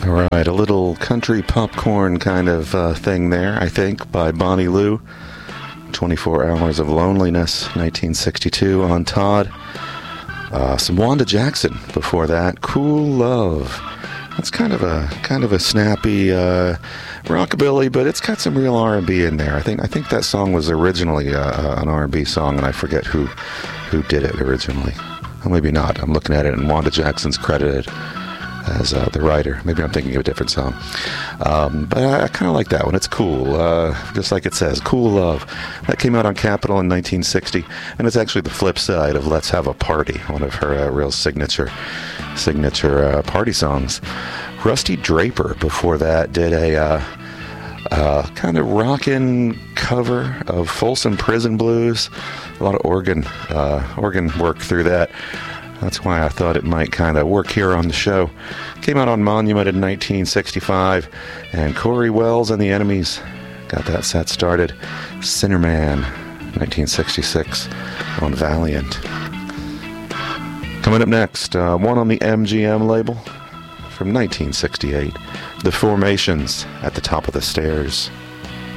All right, a little country popcorn kind of thing there, I think, by Bonnie Lou. 24 Hours of Loneliness, 1962 on Todd. Some Wanda Jackson before that. Cool Love. That's kind of a snappy rockabilly, but it's got some real R&B in there. I think that song was originally an R&B song, and I forget who did it originally. Well, maybe not. I'm looking at it, and Wanda Jackson's credited as the writer. Maybe I'm thinking of a different song. But I kind of like that one. It's cool. Just like it says, Cool Love. That came out on Capitol in 1960, and it's actually the flip side of Let's Have a Party, one of her real signature party songs. Rusty Draper, before that, did a kind of rockin' cover of Folsom Prison Blues. A lot of organ work through that. That's why I thought it might kind of work here on the show. Came out on Monument in 1965, and Corey Wells and the Enemies got that set started. Sinnerman, 1966, on Valiant. Coming up next, one on the MGM label from 1968, The Formations, At the Top of the Stairs.